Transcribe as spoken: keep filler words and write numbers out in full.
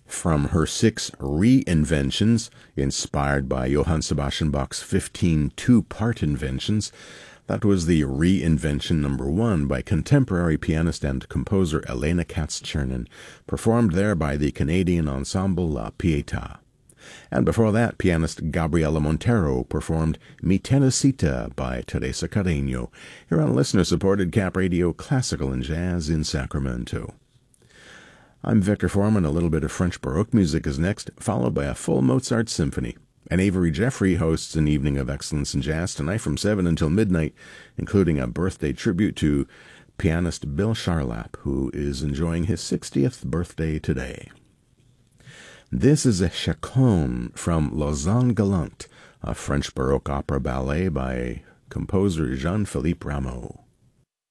From her six reinventions, inspired by Johann Sebastian Bach's fifteen two-part inventions, that was the reinvention number one by contemporary pianist and composer Elena Katz-Chernin, performed there by the Canadian ensemble La Pietà. And before that, pianist Gabriela Montero performed Mi Teresita by Teresa Carreño, here on listener-supported Cap Radio Classical and Jazz in Sacramento. I'm Victor Foreman. A little bit of French Baroque music is next, followed by a full Mozart symphony. And Avery Jeffrey hosts an evening of excellence in jazz tonight from seven until midnight, including a birthday tribute to pianist Bill Charlap, who is enjoying his sixtieth birthday today. This is a chaconne from Lausanne Galante, a French Baroque opera ballet by composer Jean-Philippe Rameau.